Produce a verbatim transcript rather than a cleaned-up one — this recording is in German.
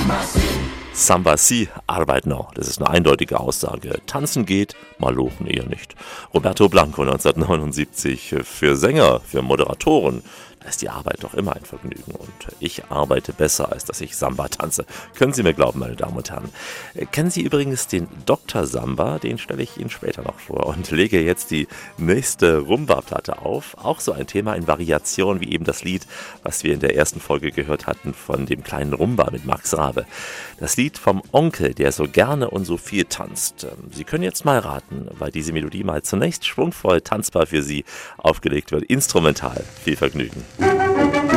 Samba si, Arbeit no. Das ist eine eindeutige Aussage. Tanzen geht, malochen eher nicht. Roberto Blanco neunzehnhundertneunundsiebzig. Für Sänger, für Moderatoren, da ist die Arbeit doch immer ein Vergnügen. Und ich arbeite besser, als dass ich Samba tanze. Können Sie mir glauben, meine Damen und Herren. Kennen Sie übrigens den Doktor Samba? Den stelle ich Ihnen später noch vor und lege jetzt die nächste Rumba-Platte auf. Auch so ein Thema in Variation wie eben das Lied, was wir in der ersten Folge gehört hatten von dem kleinen Rumba mit Max Rabe. Das Lied vom Onkel, der so gerne und so viel tanzt. Sie können jetzt mal raten, weil diese Melodie mal zunächst schwungvoll tanzbar für Sie aufgelegt wird. Instrumental. Viel Vergnügen.